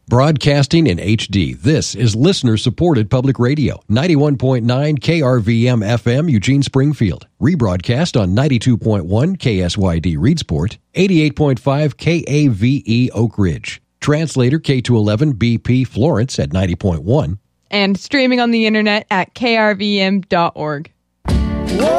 Broadcasting in HD, this is listener-supported public radio. 91.9 KRVM FM, Eugene, Springfield. Rebroadcast on 92.1 KSYD, Reedsport. 88.5 KAVE, Oak Ridge. Translator K211 BP, Florence at 90.1. And streaming on the internet at krvm.org. Whoa!